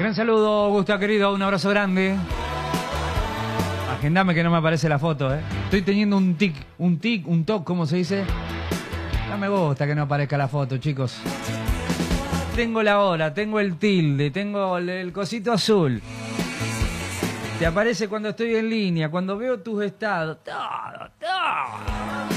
Gran saludo, Augusta, querido. Un abrazo grande. Agendame que no me aparece la foto, ¿eh? Estoy teniendo un toc, ¿cómo se dice? No me gusta que no aparezca la foto, chicos. Tengo la hora, tengo el tilde, tengo el cosito azul. Te aparece cuando estoy en línea, cuando veo tus estados. Todo.